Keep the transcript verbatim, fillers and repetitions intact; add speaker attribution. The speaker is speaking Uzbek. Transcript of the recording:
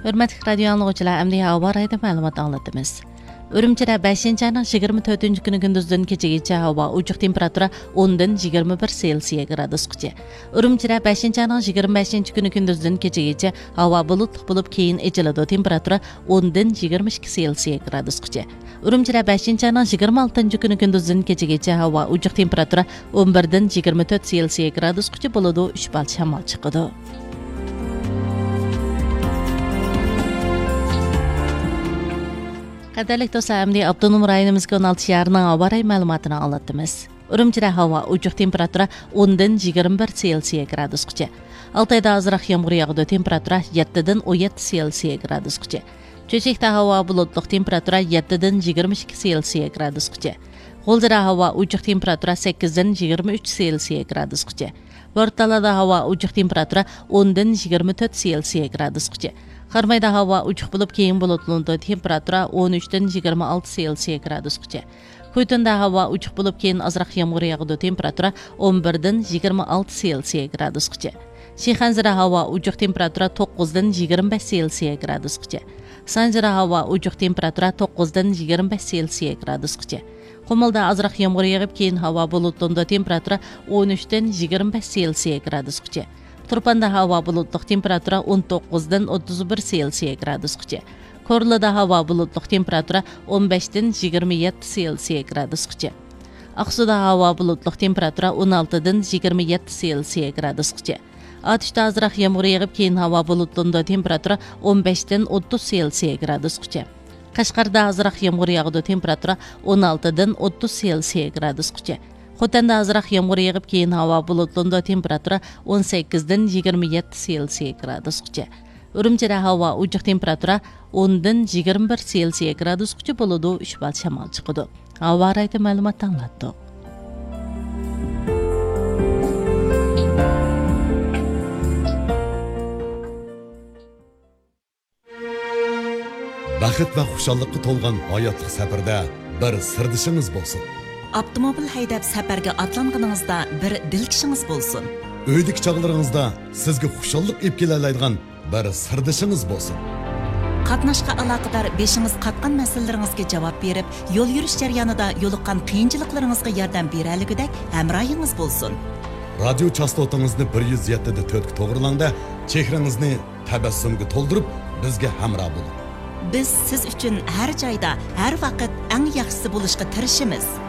Speaker 1: Hürmetli radyo anlıqçılar, əmdi hava rayda məlumat anlatımız. Ürümçide beshinchi ayning yigirma to'rtinchi kuni gündüzdən kechagacha havo uchuq temperatura o'ndan yigirma bir Selsiya gradusgacha. Ürümçide beshinchi ayning yigirma beshinchi kuni gündüzdən kechagacha havo bulutli bo'lib keyin echiladi. Temperatura o'ndan yigirma ikki Selsiya gradusgacha. Ürümçide beshinchi ayning yigirma oltinchi kuni gündüzdən kechagacha havo uchuq temperatura o'n birdan yigirma to'rt Selsiya gradusgacha bo'ladi. uch bal shamol chiqadi. Qadarlik dostlar, əmdi Abdunum rayonimizga o'n olti shaharning havo rayi ma'lumotini anlatamiz. Urumchida havo uchuq temperatura o'ndan yigirma bir Selsiya gradusgacha. Altayda ozroq yomg'ir yog'di. Temperatura yettidan o'n yetti Selsiya gradusgacha. Cho'chakda havo bulutli. Temperatura yettidan yigirma ikki Selsiya gradusgacha. G'o'ldida havo uchuq temperatura sakkizdan yigirma uch Selsiya gradusgacha. Bo'rtalada havo uchuq temperatura o'ndan yigirma to'rt Selsiya gradusgacha. Qarmayda havo uchuq bo'lib keyin bulutli. Temperatura o'n uchdan yigirma olti Selsiya gradusgacha. Qo'ytunda havo uchuq bo'lib keyin ozroq yomg'ir yog'di. Temperatura o'n birdan yigirma olti Selsiya gradusgacha. Shixanzada havo uchuq temperatura to'qqizdan yigirma besh Selsiya gradusgacha. Sanjida havo uchuq temperatura to'qqizdan yigirma besh Selsiya gradusgacha. Qumulda ozroq yomg'ir yog'ib keyin havo bulutli. Temperatura o'n uchdan yigirma besh Selsiya gradusgacha. Turpanda havo bulutli. Temperatura o'n to'qqizdan o'ttiz bir Selsiya gradusgacha. Korlada havo bulutli. Temperatura o'n beshdan yigirma yetti Selsiya gradusgacha. Aqsuda havo bulutli. Temperatura o'n oltidan yigirma yetti Selsiya gradusgacha. Atishda ozroq yomg'ir yog'ib keyin havo bulutli. Temperatura o'n beshdan o'ttiz Selsiya gradusgacha. Qashqarda ozroq yomg'ir yog'di. Temperatura o'n oltidan o'ttiz Selsiya gradusgacha. Xotanda ozroq yomg'ir yog'ib keyin havo bulutli. Temperatura o'n sakkizdan yigirma yetti Selsiya gradusgacha. Urumchida havo uchuq temperatura o'ndan yigirma bir Selsiya gradusgacha bo'ladi. uch bal shamol chiqadi. Havo rayida ma'lumot anglatdik.
Speaker 2: Baxit va xushalliqqa to'lgan hayotlik safarda bir sirdishingiz bo'lsin.
Speaker 3: Avtomobil haydab safarga atlanganingizda bir dilkishingiz bo'lsin.
Speaker 2: Uydagi chog'laringizda sizga xushallik olib kelalaydigan bir sirdishingiz bo'lsin.
Speaker 3: Qatnashga aloqador beshingiz qatgan masalalaringizga javob berib, yo'l yurish jarayonida yo'liqqan qiyinchiliklaringizga yordam beraligidek hamrohingiz bo'lsin.
Speaker 2: Radio chastotangizni bir yuz yetti da to'rt ga to'g'rilangda chehrangizni tabassumga to'ldirib bizga hamroh bo'ling.
Speaker 3: Biz siz uchun har joyda, har vaqt eng yaxshisi bo'lishga tirishamiz.